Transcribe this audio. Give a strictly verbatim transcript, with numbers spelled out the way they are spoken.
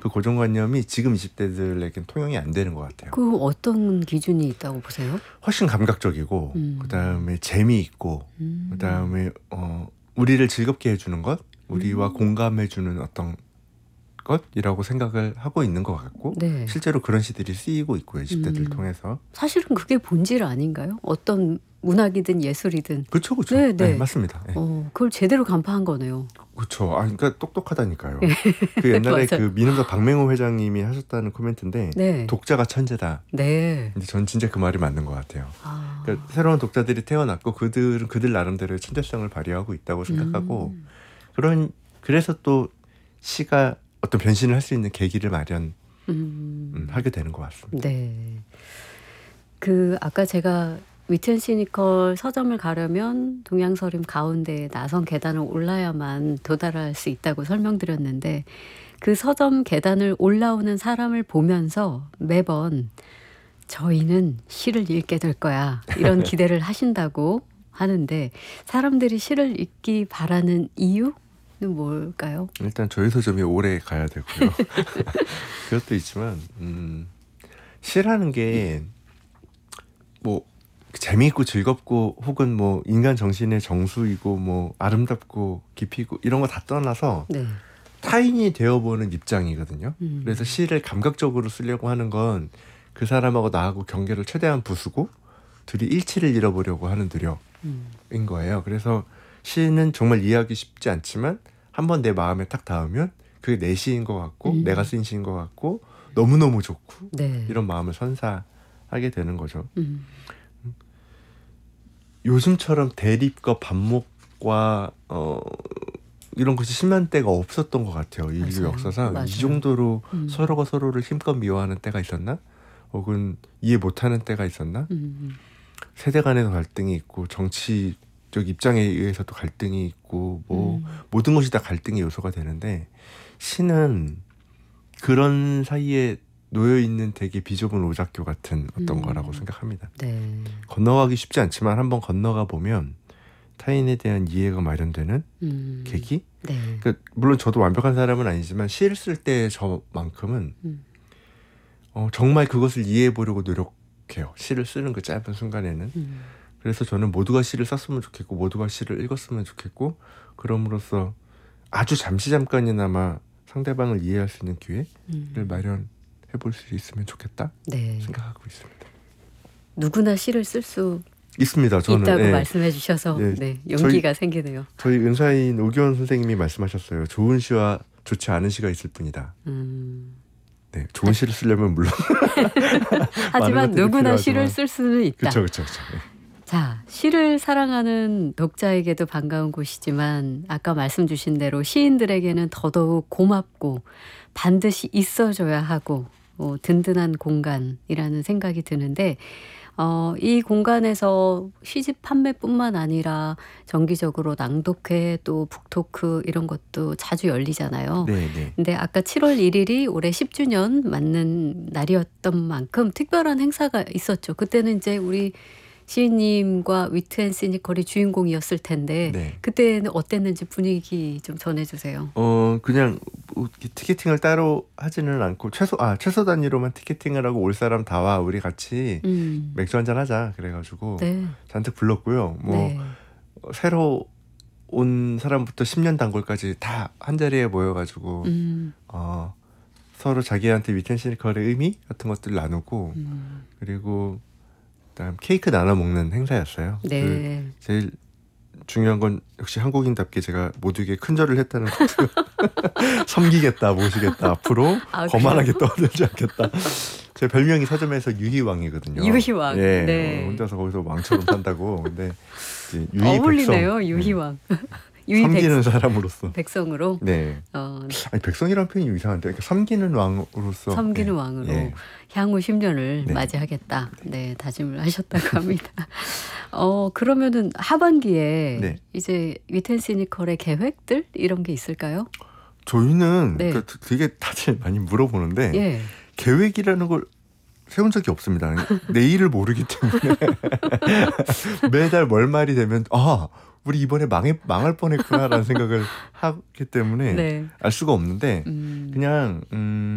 그 고정관념이 지금 이십 대들에겐 통용이 안 되는 것 같아요. 그 어떤 기준이 있다고 보세요? 훨씬 감각적이고 음. 그다음에 재미있고 음. 그다음에 어, 우리를 즐겁게 해주는 것, 우리와 음. 공감해주는 어떤 것이라고 생각을 하고 있는 것 같고 네. 실제로 그런 시들이 쓰이고 있고요. 이십 대들 음. 통해서. 사실은 그게 본질 아닌가요? 어떤 문학이든 예술이든. 그렇죠. 그렇죠. 네, 네, 네. 맞습니다. 네. 어, 그걸 제대로 간파한 거네요. 그렇죠. 아, 그러니까 똑똑하다니까요. 그 옛날에 그 민음사 박맹호 회장님이 하셨다는 코멘트인데 네. 독자가 천재다. 네. 근데 전 진짜 그 말이 맞는 것 같아요. 아. 그러니까 새로운 독자들이 태어났고 그들은 그들 나름대로의 천재성을 발휘하고 있다고 생각하고 음. 그런 그래서 또 시가 어떤 변신을 할 수 있는 계기를 마련하게 음. 음, 되는 것 같습니다. 네. 그 아까 제가 위트 앤 시니컬 서점을 가려면 동양서림 가운데 나선 계단을 올라야만 도달할 수 있다고 설명드렸는데 그 서점 계단을 올라오는 사람을 보면서 매번 저희는 시를 읽게 될 거야 이런 기대를 하신다고 하는데 사람들이 시를 읽기 바라는 이유는 뭘까요? 일단 저희 서점이 오래 가야 되고요. 그것도 있지만 음, 시라는 게 뭐 재미있고 즐겁고 혹은 뭐 인간 정신의 정수이고 뭐 아름답고 깊이고 이런 거 다 떠나서 네. 타인이 되어보는 입장이거든요. 음. 그래서 시를 감각적으로 쓰려고 하는 건 그 사람하고 나하고 경계를 최대한 부수고 둘이 일치를 잃어보려고 하는 노력인 음. 거예요. 그래서 시는 정말 이해하기 쉽지 않지만 한번 내 마음에 딱 닿으면 그게 내 시인 것 같고 음. 내가 쓴 시인 것 같고 너무너무 좋고 네. 이런 마음을 선사하게 되는 거죠. 음. 요즘처럼 대립과 반목과 어, 이런 것이 심한 때가 없었던 것 같아요. 인류 맞아요. 역사상 맞아요. 이 정도로 음. 서로가 서로를 힘껏 미워하는 때가 있었나? 혹은 이해 못하는 때가 있었나? 음. 세대 간에도 갈등이 있고 정치적 입장에 의해서도 갈등이 있고 뭐 음. 모든 것이 다 갈등의 요소가 되는데 시는 그런 사이에 놓여있는 되게 비좁은 오작교 같은 어떤 음. 거라고 생각합니다. 네. 건너가기 쉽지 않지만 한번 건너가 보면 타인에 대한 이해가 마련되는 음. 계기? 네. 그러니까 물론 저도 완벽한 사람은 아니지만 시를 쓸 때 저만큼은 음. 어, 정말 그것을 이해해 보려고 노력해요. 시를 쓰는 그 짧은 순간에는. 음. 그래서 저는 모두가 시를 썼으면 좋겠고 모두가 시를 읽었으면 좋겠고 그럼으로써 아주 잠시 잠깐이나마 상대방을 이해할 수 있는 기회를 음. 마련해 볼 수 있으면 좋겠다 네. 생각하고 있습니다. 누구나 시를 쓸 수 있습니다. 저는 있다고 예, 말씀해 주셔서 예, 네, 용기가 저희, 생기네요. 저희 은사인 오기원 선생님이 말씀하셨어요. 좋은 시와 좋지 않은 시가 있을 뿐이다. 음. 네, 좋은 시를 쓰려면 물론 하지만 누구나 필요하지만. 시를 쓸 수는 있다. 그렇죠, 그렇죠, 그렇죠. 자, 시를 사랑하는 독자에게도 반가운 곳이지만 아까 말씀 주신 대로 시인들에게는 더더욱 고맙고 반드시 있어줘야 하고 어, 든든한 공간이라는 생각이 드는데 어, 이 공간에서 시집 판매뿐만 아니라 정기적으로 낭독회 또 북토크 이런 것도 자주 열리잖아요. 네, 네. 근데 아까 칠월 일일이 올해 십 주년 맞는 날이었던 만큼 특별한 행사가 있었죠. 그때는 이제 우리 시인님과 위트 앤 시니컬이 주인공이었을 텐데 네. 그때는 어땠는지 분위기 좀 전해주세요. 어 그냥 뭐 티켓팅을 따로 하지는 않고 최소 아 최소 단위로만 티켓팅을 하고 올 사람 다 와 우리 같이 음. 맥주 한잔 하자 그래가지고 네. 잔뜩 불렀고요. 뭐 네. 어, 새로 온 사람부터 십 년 단골까지 다 한 자리에 모여가지고 음. 어, 서로 자기한테 위트 앤 시니컬의 의미 같은 것들 나누고 음. 그리고 그다음 케이크 나눠 먹는 행사였어요. 네. 그 제일 중요한 건 역시 한국인답게 제가 모두에게 큰절을 했다는 것도 섬기겠다, 모시겠다, 앞으로 아, 거만하게 떠들지 않겠다. 제 별명이 서점에서 유희왕이거든요. 유희왕. 예, 네. 어, 혼자서 거기서 왕처럼 산다고. 근데 이제 유희 어울리네요. 백성, 유희왕. 음, 유희 섬기는 백, 사람으로서. 백성으로. 네. 어, 아니 백성이라는 표현이 이상한데 그러니까 섬기는 왕으로서. 섬기는 예, 왕으로 예. 향후 십 년을 네. 맞이하겠다. 네, 다짐을 하셨다고 합니다. 어, 그러면은 하반기에 네. 이제 위트 앤 시니컬의 계획들 이런 게 있을까요? 저희는 네. 그러니까 되게 다들 많이 물어보는데 예. 계획이라는 걸 세운 적이 없습니다. 내일을 모르기 때문에 매달 월말이 되면 아 우리 이번에 망해, 망할 뻔했구나라는 생각을 하기 때문에 네. 알 수가 없는데 음. 그냥 음